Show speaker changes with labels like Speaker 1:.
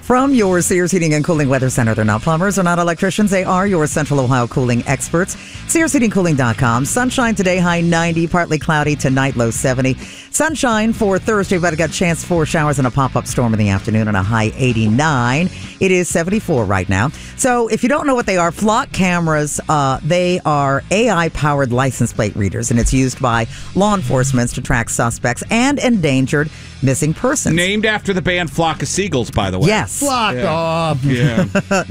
Speaker 1: From your Sears Heating and Cooling Weather Center. They're not plumbers, they're not electricians. They are your Central Ohio cooling experts. SearsHeatingCooling.com. Sunshine today, high 90, partly cloudy tonight, low 70. Sunshine for Thursday, but I got a chance for showers and a pop-up storm in the afternoon and a high 89. It is 74 right now. So if you don't know what they are, flock cameras, they are AI-powered license plate readers, and it's used by law enforcement to track suspects and endangered missing persons.
Speaker 2: Named after the band Flock of Seagulls, by the way.
Speaker 1: Yes.
Speaker 3: Flock off.
Speaker 2: Yeah.